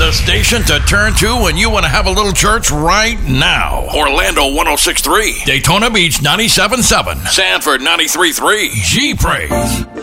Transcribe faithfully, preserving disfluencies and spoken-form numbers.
The station to turn to when you want to have a little church right now. Orlando one oh six point three. Daytona Beach ninety-seven point seven. Sanford ninety-three point three. G Praise.